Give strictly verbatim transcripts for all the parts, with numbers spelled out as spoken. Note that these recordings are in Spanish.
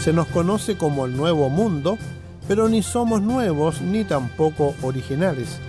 Se nos conoce como el Nuevo Mundo, pero ni somos nuevos ni tampoco originales.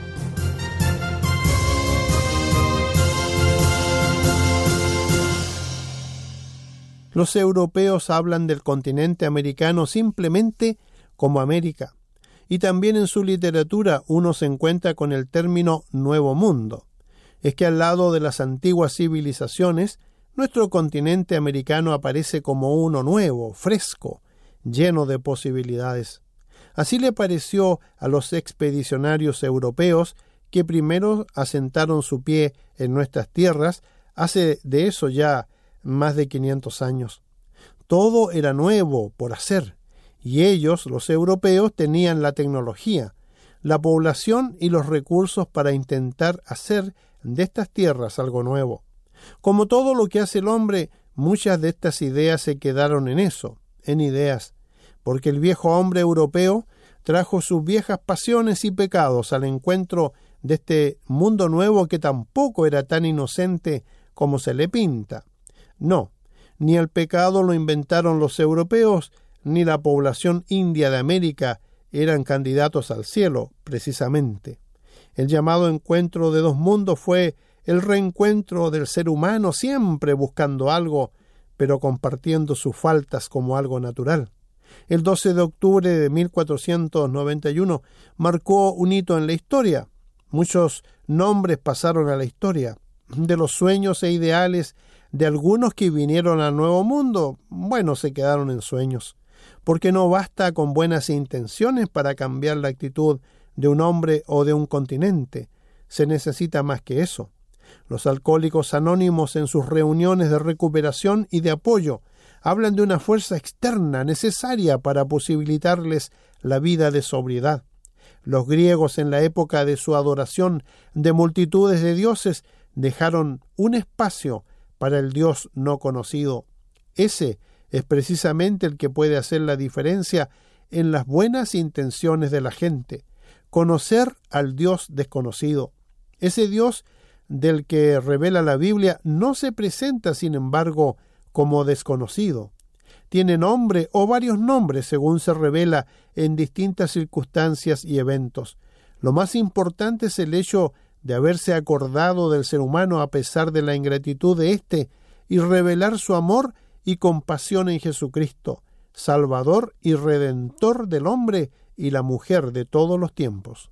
Los europeos hablan del continente americano simplemente como América, y también en su literatura uno se encuentra con el término Nuevo Mundo. Es que al lado de las antiguas civilizaciones, nuestro continente americano aparece como uno nuevo, fresco, lleno de posibilidades. Así le pareció a los expedicionarios europeos que primero asentaron su pie en nuestras tierras hace de eso ya más de quinientos años. Todo era nuevo por hacer, y ellos, los europeos, tenían la tecnología, la población y los recursos para intentar hacer de estas tierras algo nuevo. Como todo lo que hace el hombre, muchas de estas ideas se quedaron en eso, en ideas, porque el viejo hombre europeo trajo sus viejas pasiones y pecados al encuentro de este mundo nuevo que tampoco era tan inocente como se le pinta. No, ni el pecado lo inventaron los europeos, ni la población india de América eran candidatos al cielo, precisamente. El llamado encuentro de dos mundos fue el reencuentro del ser humano siempre buscando algo, pero compartiendo sus faltas como algo natural. El doce de octubre de mil cuatrocientos noventa y uno marcó un hito en la historia. Muchos nombres pasaron a la historia. De los sueños e ideales de algunos que vinieron al Nuevo Mundo, bueno, se quedaron en sueños, porque no basta con buenas intenciones para cambiar la actitud de un hombre o de un continente. Se necesita más que eso. Los alcohólicos anónimos en sus reuniones de recuperación y de apoyo hablan de una fuerza externa necesaria para posibilitarles la vida de sobriedad. Los griegos en la época de su adoración de multitudes de dioses dejaron un espacio para el Dios no conocido. Ese es precisamente el que puede hacer la diferencia en las buenas intenciones de la gente. Conocer al Dios desconocido. Ese Dios del que revela la Biblia no se presenta, sin embargo, como desconocido. Tiene nombre o varios nombres según se revela en distintas circunstancias y eventos. Lo más importante es el hecho de haberse acordado del ser humano a pesar de la ingratitud de éste y revelar su amor y compasión en Jesucristo, Salvador y Redentor del hombre y la mujer de todos los tiempos.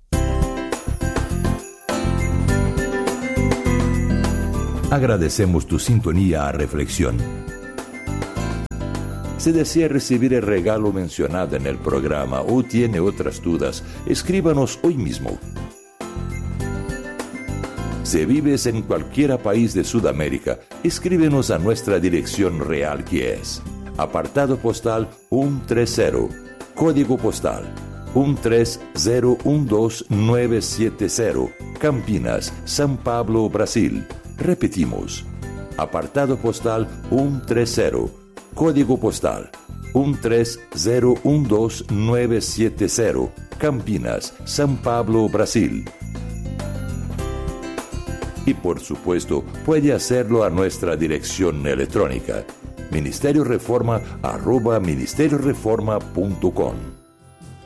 Agradecemos tu sintonía a Reflexión. Si desea recibir el regalo mencionado en el programa o tiene otras dudas, escríbanos hoy mismo. Si vives en cualquier país de Sudamérica, escríbenos a nuestra dirección real, que es apartado postal ciento treinta, código postal uno tres cero uno dos nueve siete cero, Campinas, São Paulo, Brasil. Repetimos, apartado postal ciento treinta, código postal uno tres cero uno dos nueve siete cero, Campinas, São Paulo, Brasil. Y por supuesto, puede hacerlo a nuestra dirección electrónica, ministerio reforma arroba ministerio reforma punto com.